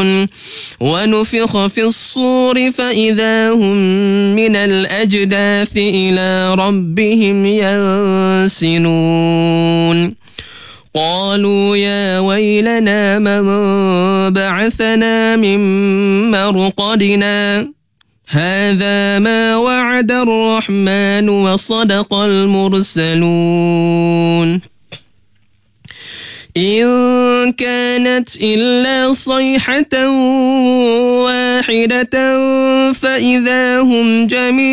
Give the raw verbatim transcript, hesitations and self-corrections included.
ونفخ في الصور فإذا هم من الأجداث إلى ربهم ينسلون قالوا يا ويلنا من بعثنا من مرقدنا هذا ما وعد الرحمن وصدق المرسلون إن كانت إلا صيحة واحدة فإذا هم جميع